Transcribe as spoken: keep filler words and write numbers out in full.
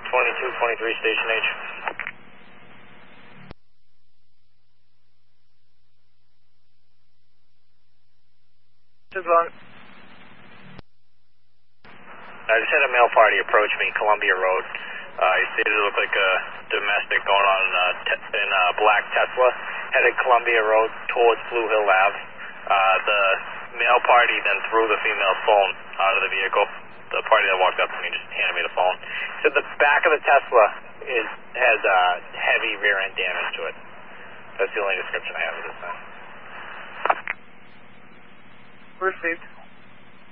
twenty-two twenty-three, Station H. Just long. I just had a male party approach me, Columbia Road. Uh, he stated it looked like a domestic going on in, uh, te in a black Tesla, headed Columbia Road towards Blue Hill Ave. Uh, the male party then threw the female's phone out of the vehicle. The party that walked up to me just handed me the phone. He said the back of the Tesla is has uh, heavy rear end damage to it. That's the only description I have of this thing. Received.